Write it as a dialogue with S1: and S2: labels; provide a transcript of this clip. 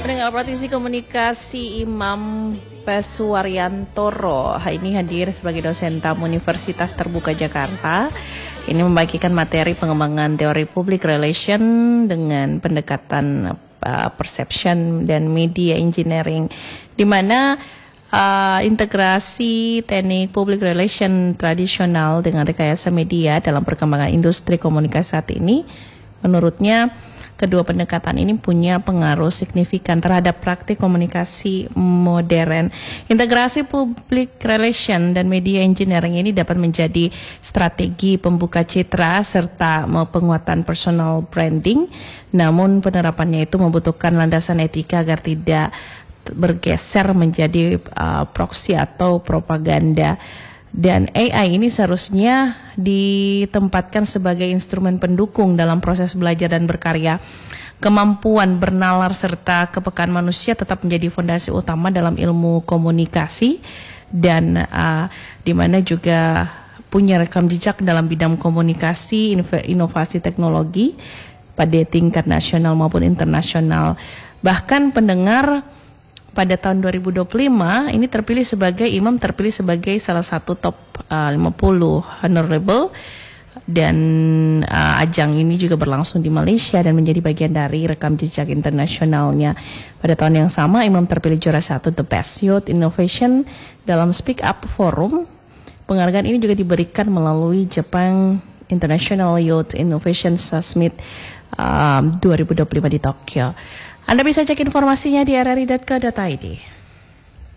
S1: Pendengar praktisi komunikasi Imam Pesuwaryantoro ini hadir sebagai dosen tamu Universitas Terbuka Jakarta. Ini membagikan materi pengembangan teori public relation dengan pendekatan perception dan media engineering, di mana integrasi teknik public relation tradisional dengan rekayasa media dalam perkembangan industri komunikasi saat ini. Menurutnya, kedua pendekatan ini punya pengaruh signifikan terhadap praktik komunikasi modern. Integrasi public relation dan media engineering ini dapat menjadi strategi pembuka citra serta penguatan personal branding. Namun penerapannya itu membutuhkan landasan etika agar tidak bergeser menjadi proksi atau propaganda. Dan AI ini seharusnya ditempatkan sebagai instrumen pendukung dalam proses belajar dan berkarya. Kemampuan bernalar serta kepekaan manusia tetap menjadi fondasi utama dalam ilmu komunikasi, dan di mana juga punya rekam jejak dalam bidang komunikasi, inovasi teknologi pada tingkat nasional maupun internasional. Bahkan pendengar, pada tahun 2025 ini Imam terpilih sebagai salah satu top 50 honorable, dan ajang ini juga berlangsung di Malaysia dan menjadi bagian dari rekam jejak internasionalnya. Pada tahun yang sama Imam terpilih juara 1 The Best Youth Innovation dalam Speak Up Forum. Penghargaan ini juga diberikan melalui Japan International Youth Innovation Summit 2025 di Tokyo. Anda bisa cek informasinya di rri.co.id.